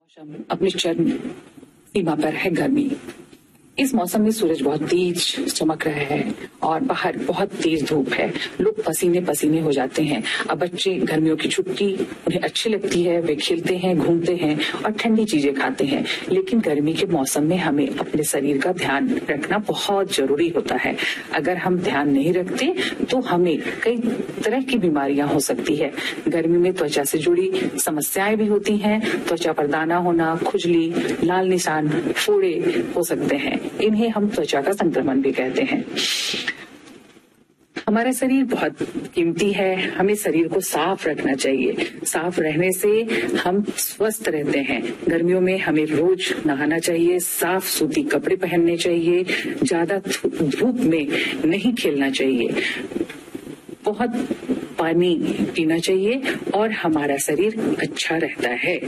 मौसम अपनी चरम सीमा पर है गर्मी। इस मौसम में सूरज बहुत तेज चमक रहा है और बाहर बहुत तेज धूप है। लोग पसीने पसीने हो जाते हैं। अब बच्चे गर्मियों की छुट्टी उन्हें अच्छी लगती है, वे खेलते हैं, घूमते हैं और ठंडी चीजें खाते हैं। लेकिन गर्मी के मौसम में हमें अपने शरीर का ध्यान रखना बहुत जरूरी होता है। अगर हम ध्यान नहीं रखते तो हमें कई तरह की बीमारियां हो सकती है। गर्मी में त्वचा से जुड़ी समस्याएं भी होती हैं। त्वचा पर दाना होना, खुजली, लाल निशान, फोड़े हो सकते हैं। इन्हें हम त्वचा का संक्रमण भी कहते हैं। हमारा शरीर बहुत कीमती है। हमें शरीर को साफ रखना चाहिए। साफ रहने से हम स्वस्थ रहते हैं। गर्मियों में हमें रोज नहाना चाहिए, साफ सूती कपड़े पहनने चाहिए, ज्यादा धूप में नहीं खेलना चाहिए, बहुत पानी पीना चाहिए और हमारा शरीर अच्छा रहता है।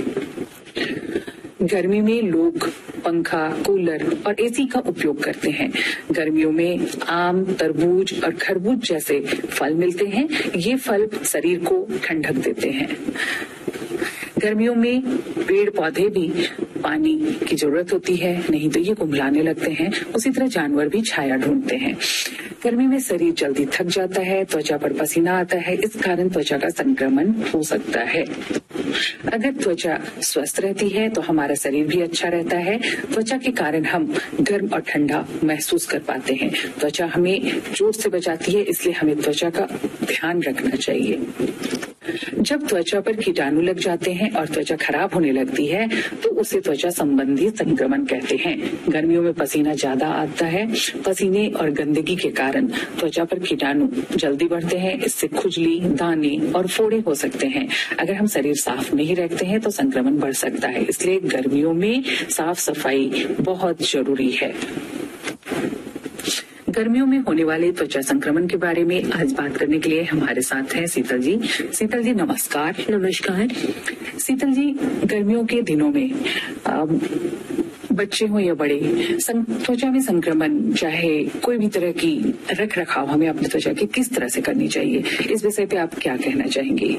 गर्मी में लोग पंखा, कूलर और एसी का उपयोग करते हैं। गर्मियों में आम, तरबूज और खरबूज जैसे फल मिलते हैं। ये फल शरीर को ठंडक देते हैं। गर्मियों में पेड़ पौधे भी पानी की जरूरत होती है, नहीं तो ये कुंभलाने लगते हैं। उसी तरह जानवर भी छाया ढूंढते हैं। गर्मी में शरीर जल्दी थक जाता है, त्वचा पर पसीना आता है। इस कारण त्वचा का संक्रमण हो सकता है। अगर त्वचा स्वस्थ रहती है तो हमारा शरीर भी अच्छा रहता है। त्वचा के कारण हम गर्म और ठंडा महसूस कर पाते हैं। त्वचा हमें चोट से बचाती है, इसलिए हमें त्वचा का ध्यान रखना चाहिए। जब त्वचा पर कीटाणु लग जाते हैं और त्वचा खराब होने लगती है तो उसे त्वचा संबंधी संक्रमण कहते हैं। गर्मियों में पसीना ज्यादा आता है। पसीने और गंदगी के कारण त्वचा पर कीटाणु जल्दी बढ़ते हैं। इससे खुजली, दाने और फोड़े हो सकते हैं। अगर हम शरीर साफ नहीं रखते हैं तो संक्रमण बढ़ सकता है। इसलिए गर्मियों में साफ सफाई बहुत जरूरी है। गर्मियों में होने वाले त्वचा संक्रमण के बारे में आज बात करने के लिए हमारे साथ हैं शीतल जी। शीतल जी नमस्कार। नमस्कार। शीतल जी, गर्मियों के दिनों में बच्चे हो या बड़े, त्वचा में संक्रमण चाहे कोई भी तरह की रख रखाव हमें अपनी त्वचा की किस तरह से करनी चाहिए, इस विषय पे आप क्या कहना चाहेंगे?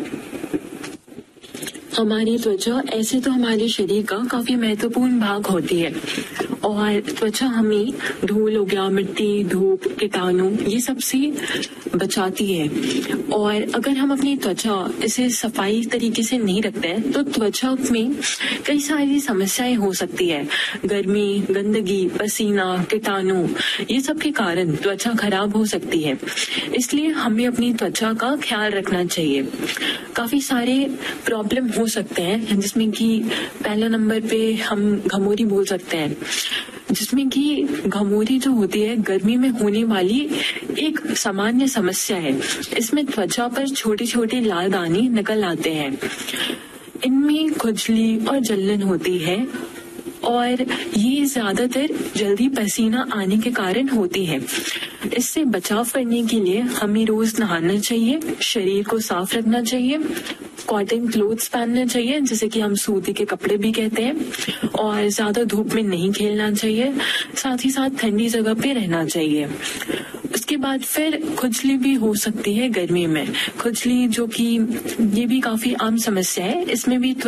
हमारी त्वचा ऐसे तो हमारे शरीर का काफी महत्वपूर्ण भाग होती है और त्वचा हमें धूल हो गया, मिट्टी, धूप, कीटाणु ये सब से बचाती है। और अगर हम अपनी त्वचा इसे सफाई तरीके से नहीं रखते हैं तो त्वचा में कई सारी समस्याएं हो सकती है। गर्मी, गंदगी, पसीना, कीटाणु ये सब के कारण त्वचा खराब हो सकती है। इसलिए हमें अपनी त्वचा का ख्याल रखना चाहिए। काफी सारे प्रॉब्लम हो सकते हैं जिसमें कि पहला नंबर पे हम घमौरी बोल सकते हैं, जिसमें कि घमौरी जो होती है गर्मी में होने वाली एक सामान्य समस्या है। इसमें त्वचा पर छोटे छोटे लाल दाने निकल आते हैं। इनमें खुजली और जलन होती है और ये ज्यादातर जल्दी पसीना आने के कारण होती है। इससे बचाव करने के लिए हमें रोज नहाना चाहिए, शरीर को साफ रखना चाहिए, कॉटन क्लोथ्स पहनना चाहिए जिसे कि हम सूती के कपड़े भी कहते हैं, और ज्यादा धूप में नहीं खेलना चाहिए। साथ ही साथ ठंडी जगह पे रहना चाहिए। उसके बाद फिर खुजली भी हो सकती है गर्मी में। खुजली जो कि ये भी काफी आम समस्या है। इसमें भी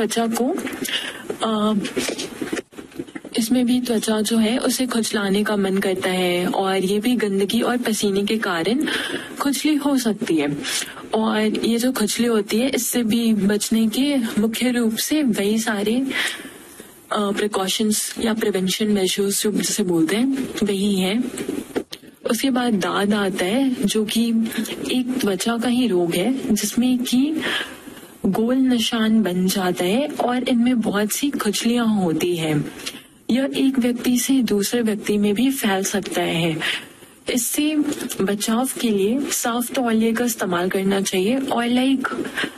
त्वचा जो है उसे खुजलाने का मन करता है और ये भी गंदगी और पसीने के कारण खुजली हो सकती है। और ये जो खुजली होती है इससे भी बचने के मुख्य रूप से वही सारे प्रिकॉशंस या प्रिवेंशन मेजर्स जो जिसे बोलते हैं वही है। उसके बाद दाद आता है जो कि एक त्वचा का ही रोग है जिसमें कि गोल निशान बन जाता है और इनमें बहुत सी खुजलियां होती है। यह एक व्यक्ति से दूसरे व्यक्ति में भी फैल सकता है। इससे बचाव के लिए साफ तौलिया का इस्तेमाल करना चाहिए और